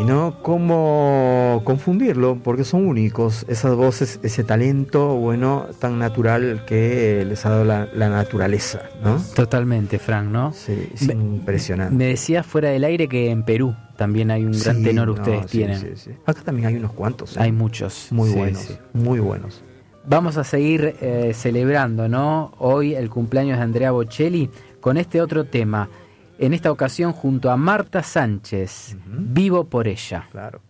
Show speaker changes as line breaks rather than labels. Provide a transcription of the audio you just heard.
¿no? Cómo confundirlo, porque son únicos, esas voces, ese talento, bueno, tan natural que les ha dado la naturaleza, ¿no?
Totalmente, Frank, ¿no?
Sí, es impresionante.
Me decías fuera del aire que en Perú también hay un gran tenor ustedes tienen.
Sí. Acá también hay unos cuantos.
Hay muchos.
Muy
sí,
buenos,
sí.
muy buenos.
Vamos a seguir celebrando, ¿no? Hoy el cumpleaños de Andrea Bocelli con este otro tema. En esta ocasión junto a Marta Sánchez, Vivo por ella.
Claro.